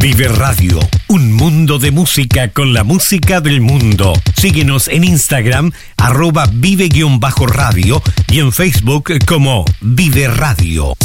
Vive Radio, un mundo de música con la música del mundo. Síguenos en Instagram, @vive_radio y en Facebook como Vive Radio.